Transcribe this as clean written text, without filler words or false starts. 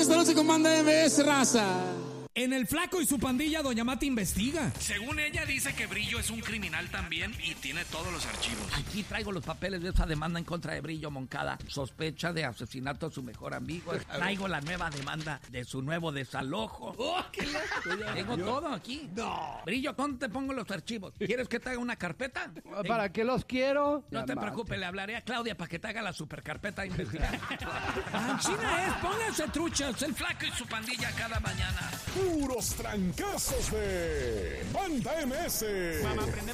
esta noche con Banda MS, raza. En El Flaco y su pandilla, Doña Mata investiga. Según ella, dice que Brillo es un criminal también y tiene todos los archivos. Aquí traigo los papeles de esa demanda en contra de Brillo Moncada. Sospecha de asesinato a su mejor amigo. Traigo la nueva demanda de su nuevo desalojo. Tengo todo aquí. No. Brillo, ¿dónde te pongo los archivos? ¿Quieres que te haga una carpeta? ¿Para qué los quiero? No te preocupes, le hablaré a Claudia para que te haga la supercarpeta de investigación. China es, pónganse truchas. El Flaco y su pandilla cada mañana. Puros trancazos de Banda MS. Mamá, prende